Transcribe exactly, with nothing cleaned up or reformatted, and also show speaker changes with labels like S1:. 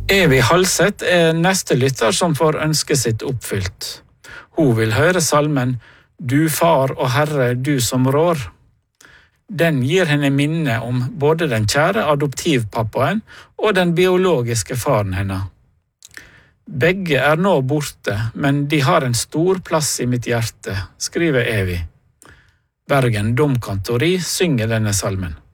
S1: Evy Halseth er neste lytter som får ønske sitt oppfylt. Hun vil høre salmen «Du far og Herre, du som rår». Den gir henne minne om både den kjære adoptivpappaen og den biologiske faren henne. Begge er nå borte, men de har en stor plass i mitt hjerte, skriver Evy. Bergen Domkantori synger denne salmen.